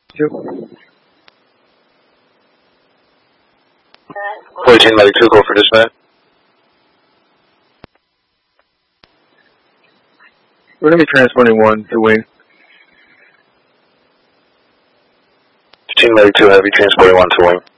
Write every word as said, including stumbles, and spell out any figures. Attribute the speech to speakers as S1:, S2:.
S1: Two.
S2: fourteen Medic two, go for dispatch.
S1: We're going to be transporting one to wing.
S2: fifteen Medic two, heavy, transporting one to wing.